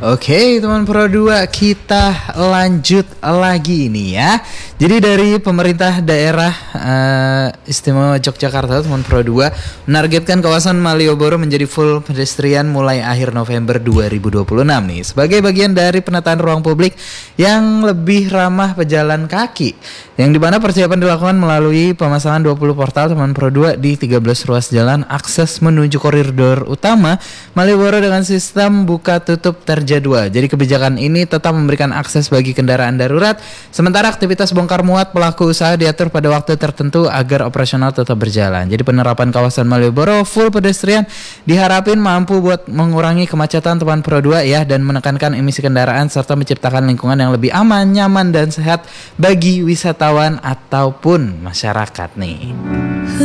Oke, teman Pro 2, kita lanjut lagi ini ya. Jadi dari pemerintah daerah istimewa Yogyakarta, teman Pro 2 menargetkan kawasan Malioboro menjadi full pedestrian mulai akhir November 2026 nih. Sebagai bagian dari penataan ruang publik yang lebih ramah pejalan kaki, yang dimana persiapan dilakukan melalui pemasangan 20 portal teman Pro 2 di 13 ruas jalan akses menuju koridor utama Malioboro dengan sistem buka tutup terjadwal. Jadi kebijakan ini tetap memberikan akses bagi kendaraan darurat, sementara aktivitas bongkar muat pelaku usaha diatur pada waktu tertentu agar operasional tetap berjalan. Jadi penerapan kawasan Malioboro full pedestrian diharapin mampu buat mengurangi kemacetan teman Pro 2 ya, dan menekankan emisi kendaraan serta menciptakan lingkungan yang lebih aman, nyaman dan sehat bagi wisatawan ataupun masyarakat nih.